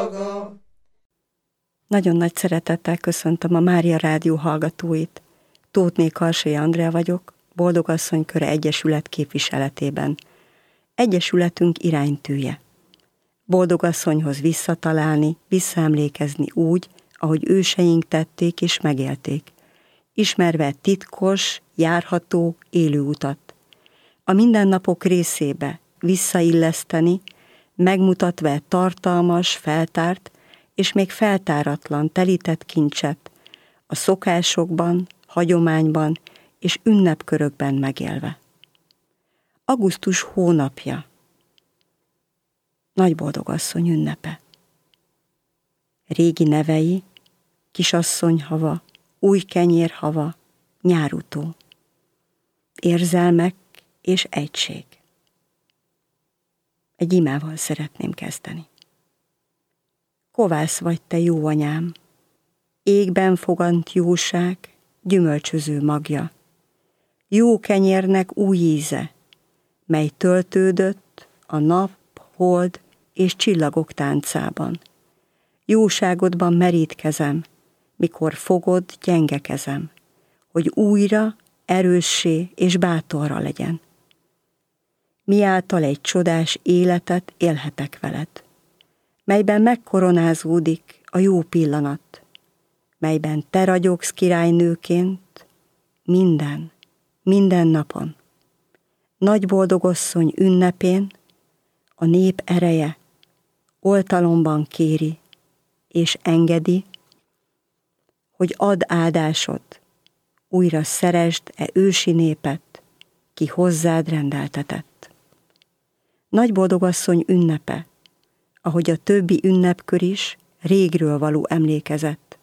Nagyon nagy szeretettel köszöntöm a Mária Rádió hallgatóit. Tóthné Karsai Andrea vagyok, Boldogasszony Köre Egyesület képviseletében. Egyesületünk iránytűje. Boldogasszonyhoz visszatalálni, visszaemlékezni úgy, ahogy őseink tették és megélték, ismerve titkos, járható, élő utat. A mindennapok részébe visszailleszteni, megmutatva tartalmas, feltárt és még feltáratlan, telített kincset a szokásokban, hagyományban és ünnepkörökben megélve. Augusztus hónapja, Nagyboldogasszony ünnepe. Régi nevei: Kisasszonyhava, Újkenyérhava, Nyárutó. Érzelmek és egység. Egy imával szeretném kezdeni. Kovász vagy te, jó anyám, égben fogant jóság, gyümölcsöző magja. Jó kenyérnek új íze, mely töltődött a nap, hold és csillagok táncában. Jóságodban merítkezem, mikor fogod gyenge kezem, hogy újra erőssé és bátorra legyen. Miáltal egy csodás életet élhetek veled, melyben megkoronázódik a jó pillanat, melyben te ragyogsz királynőként minden napon. Nagyboldogasszony ünnepén a nép ereje oltalomban kéri és engedi, hogy add áldásod, újra szeresd ősi népet, ki hozzád rendeltetett. Nagyboldogasszony ünnepe, ahogy a többi ünnepkör is, régről való emlékezet.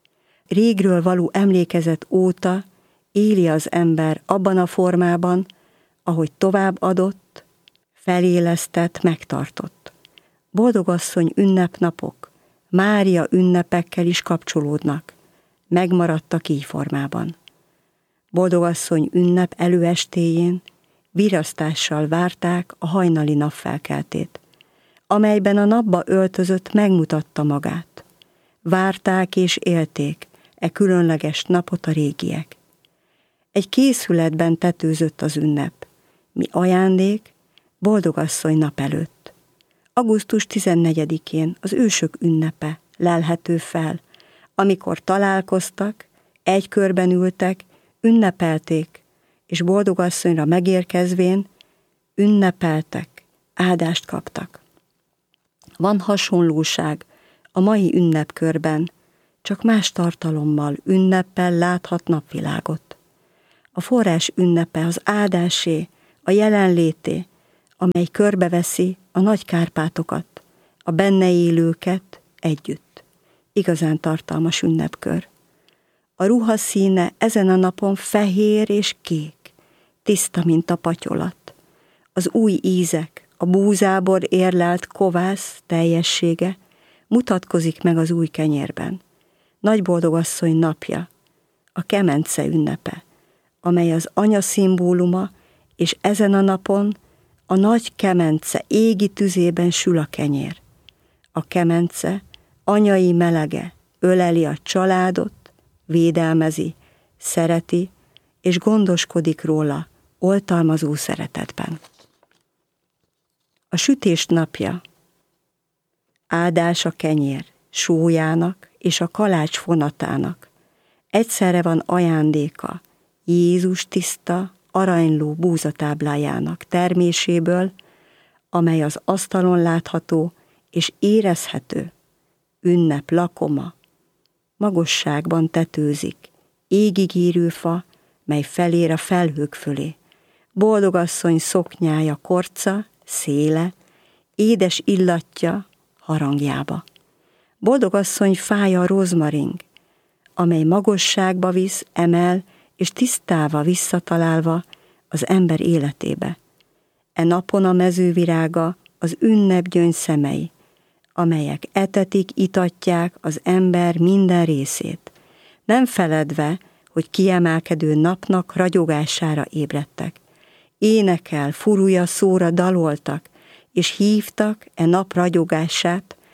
Régről való emlékezet óta éli az ember abban a formában, ahogy tovább adott, felélesztett, megtartott. Boldogasszony ünnepnapok Mária ünnepekkel is kapcsolódnak, megmaradtak így formában. Boldogasszony ünnep előestéjén virasztással várták a hajnali napfelkeltét, amelyben a napba öltözött megmutatta magát. Várták és élték különleges napot a régiek. Egy készületben tetőzött az ünnep, mi ajándék Boldogasszony nap előtt. Augusztus 14-én az ősök ünnepe lelhető fel, amikor találkoztak, egy körben ültek, ünnepelték, és Boldogasszonyra megérkezvén ünnepeltek, áldást kaptak. Van hasonlóság a mai ünnepkörben, csak más tartalommal, ünneppel láthat napvilágot. A forrás ünnepe az áldásé, a jelenlété, amely körbeveszi a Nagy-Kárpátokat, a benne élőket együtt. Igazán tartalmas ünnepkör. A ruha színe ezen a napon fehér és kék, tiszta, mint a patyolat. Az új ízek, a búzából érlelt kovász teljessége mutatkozik meg az új kenyérben. Nagyboldogasszony napja, a kemence ünnepe, amely az anya szimbóluma, és ezen a napon a nagy kemence égi tüzében sül a kenyér. A kemence anyai melege öleli a családot, védelmezi, szereti és gondoskodik róla oltalmazó szeretetben. A sütés napja, áldás a kenyér sójának és a kalács fonatának. Egyszerre van ajándéka Jézus tiszta, aranyló búzatáblájának terméséből, amely az asztalon látható és érezhető ünnep lakoma, magasságban tetőzik, égig érő fa, mely felér a felhők fölé. Boldogasszony szoknyája korca, széle, édes illatja harangjába. Boldogasszony fája a rozmaring, amely magasságba visz, emel és tisztálva visszatalálva az ember életébe. E napon a mezővirága az ünnep gyöngyszemei, amelyek etetik, itatják az ember minden részét, nem feledve, hogy kiemelkedő napnak ragyogására ébredtek. Énekel, furúja szóra daloltak, és hívtak e nap ragyogását,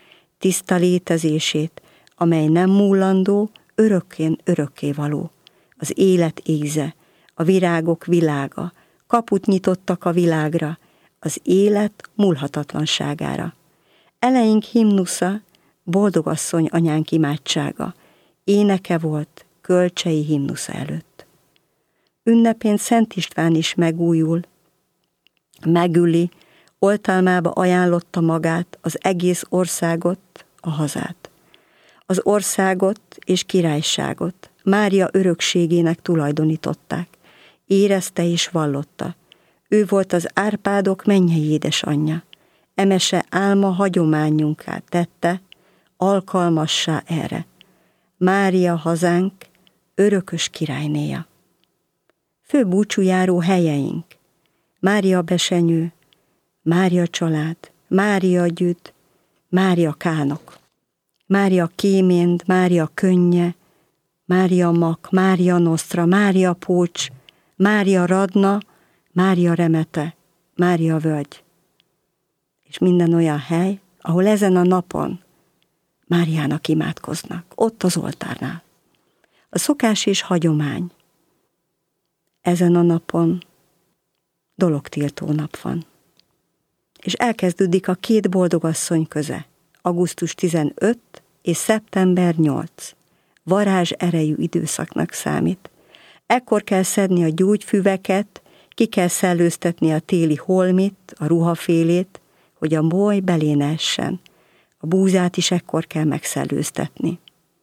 tiszta létezését, amely nem múlandó, örökkén örökké való. Az élet éze, a virágok világa, kaput nyitottak a világra, az élet múlhatatlanságára. Eleink himnusza, boldogasszony anyánk imádsága, éneke volt Kölcsei himnusza előtt. Ünnepén Szent István is megújul, megüli, oltalmába ajánlotta magát, az egész országot, a hazát. Az országot és királyságot Mária örökségének tulajdonították, érezte és vallotta. Ő volt az Árpádok mennyei édesanyja. Emese álma hagyományunká tette, alkalmassá erre. Mária hazánk örökös királynéja. Fő búcsújáró helyeink: Mária besenyő, Mária család, Mária gyüt, Mária kánok, Mária kéménd, Mária könnye, Mária mak, Mária nosztra, Mária pócs, Mária radna, Mária remete, Mária völgy. És minden olyan hely, ahol ezen a napon Máriának imádkoznak, ott az oltárnál. A szokás és hagyomány. Ezen a napon dologtiltó nap van. És elkezdődik a két boldogasszony köze, augusztus 15 és szeptember 8. Varázs erejű időszaknak számít. Ekkor kell szedni a gyógyfüveket, ki kell szellőztetni a téli holmit, a ruhafélét, hogy a moly belé ne essen. A búzát is ekkor kell megszellőztetni.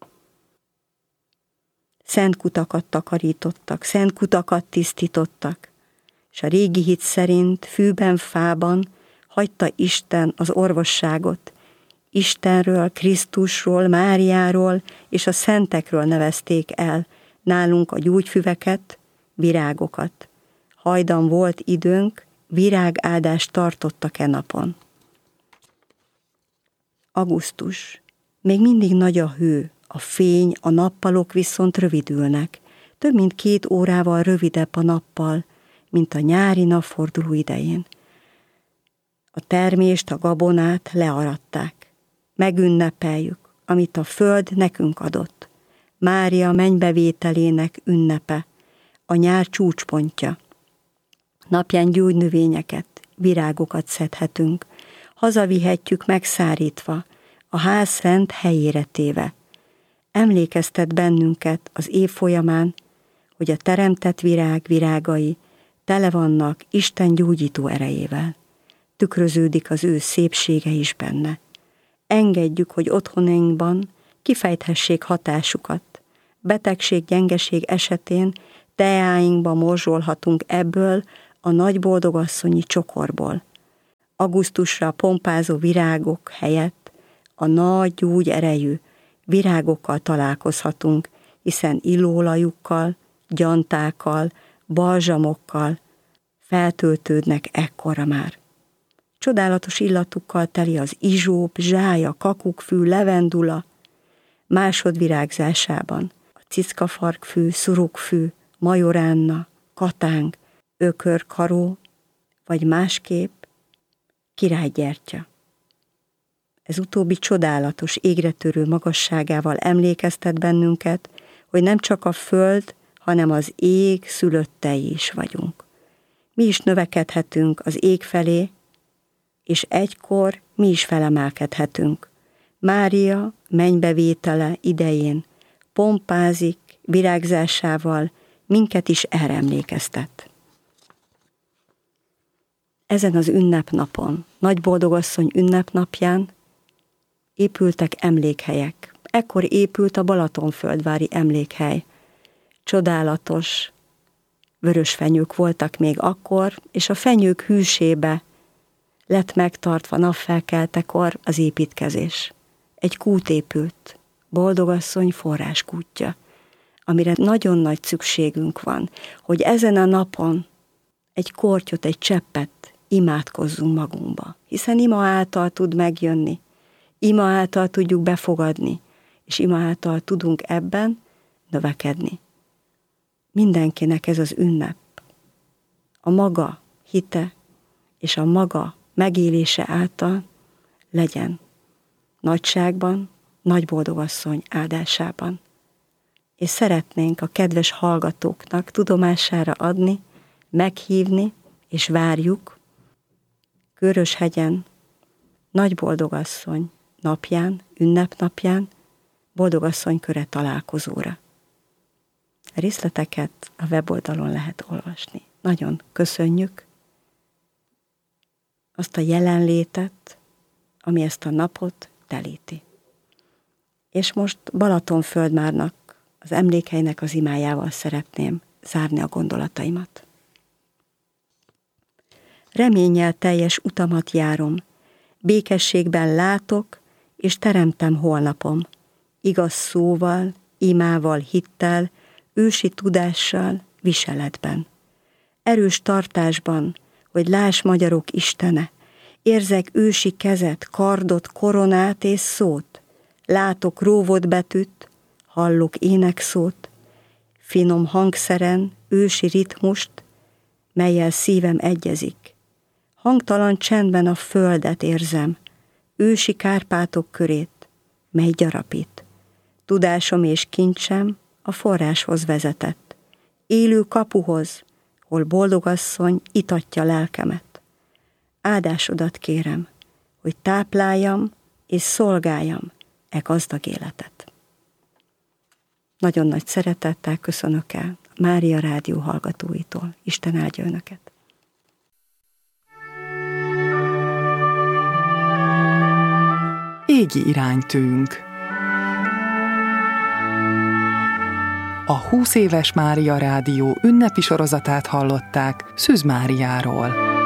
Szent kutakat takarítottak, szent kutakat tisztítottak, és a régi hit szerint fűben, fában hagyta Isten az orvosságot. Istenről, Krisztusról, Máriáról és a szentekről nevezték el nálunk a gyógyfüveket, virágokat. Hajdan volt időnk, virágáldást tartottak e napon. Augusztus. Még mindig nagy a hő, a fény, a nappalok viszont rövidülnek. Több mint 2 órával rövidebb a nappal, mint a nyári napforduló idején. A termést, a gabonát learatták. Megünnepeljük, amit a föld nekünk adott. Mária mennybevételének ünnepe, a nyár csúcspontja. Napján gyógynövényeket, virágokat szedhetünk, hazavihetjük megszárítva, a ház szent helyére téve. Emlékeztet bennünket az év folyamán, hogy a teremtett virág virágai tele vannak Isten gyógyító erejével. Tükröződik az ő szépsége is benne. Engedjük, hogy otthonainkban kifejthessék hatásukat. Betegség, gyengeség esetén teáinkba morzsolhatunk ebből a nagy boldogasszonyi csokorból. Augusztusra pompázó virágok helyett a nagy gyógyerejű virágokkal találkozhatunk, hiszen illóolajukkal, gyantákkal, balzsamokkal feltöltődnek ekkora már. Csodálatos illatukkal teli az izsóp, zsája, kakukkfű, levendula, másodvirágzásában a cickafarkfű, szurukfű, majoránna, katánk, ökörkaró, vagy másképp királygyertya. Ez utóbbi csodálatos, égretörő magasságával emlékeztet bennünket, hogy nem csak a föld, hanem az ég szülöttei is vagyunk. Mi is növekedhetünk az ég felé, és egykor mi is felemelkedhetünk. Mária mennybevétele idején pompázik, virágzásával minket is erre emlékeztet. Ezen az ünnepnapon, Nagy Boldogasszony ünnepnapján épültek emlékhelyek. Ekkor épült a Balatonföldvári emlékhely. Csodálatos vörös fenyők voltak még akkor, és a fenyők hűsébe lett megtartva napfelkeltekor az építkezés. Egy kút épült, Boldogasszony forráskútja, amire nagyon nagy szükségünk van, hogy ezen a napon egy kortyot, egy cseppet imádkozzunk magunkba, hiszen ima által tud megjönni, ima által tudjuk befogadni, és ima által tudunk ebben növekedni. Mindenkinek ez az ünnep, a maga hite és a maga megélése által legyen nagyságban, Nagyboldogasszony áldásában. És szeretnénk a kedves hallgatóknak tudomására adni, meghívni, és várjuk Köröshegyen Nagyboldogasszony napján, ünnepnapján Boldogasszonyköre találkozóra. A részleteket a weboldalon lehet olvasni. Nagyon köszönjük azt a jelenlétet, ami ezt a napot telíti. És most Balatonföldvárnak, az emlékhelynek az imájával szeretném zárni a gondolataimat. Reménnyel teljes utamat járom, békességben látok, és teremtem holnapom, igaz szóval, imával, hittel, ősi tudással, viseletben. Erős tartásban, hogy láss magyarok Istene, érzek ősi kezet, kardot, koronát és szót, látok róvott betűt, hallok énekszót, finom hangszeren ősi ritmust, mellyel szívem egyezik. Hangtalan csendben a földet érzem, ősi Kárpátok körét, mely gyarapít. Tudásom és kincsem a forráshoz vezetett, élő kapuhoz, hol Boldogasszony itatja lelkemet. Áldásodat kérem, hogy tápláljam és szolgáljam e gazdag életet. Nagyon nagy szeretettel köszönök el Mária Rádió hallgatóitól. Isten áldja önöket! Égi iránytűnk. A 20 éves Mária Rádió ünnepi sorozatát hallották Szűz Máriáról.